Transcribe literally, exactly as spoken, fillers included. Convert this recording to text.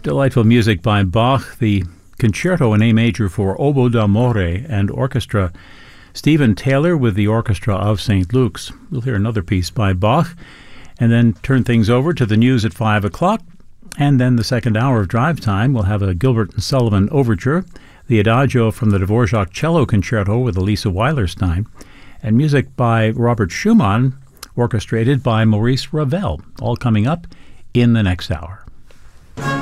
Delightful music by Bach, the Concerto in A Major for Oboe d'Amore and Orchestra. Stephen Taylor with the Orchestra of Saint Luke's. We'll hear another piece by Bach and then turn things over to the news at five o'clock. And then the second hour of drive time, we'll have a Gilbert and Sullivan overture, the Adagio from the Dvorak Cello Concerto with Elisa Weilerstein, and music by Robert Schumann, orchestrated by Maurice Ravel, all coming up in the next hour.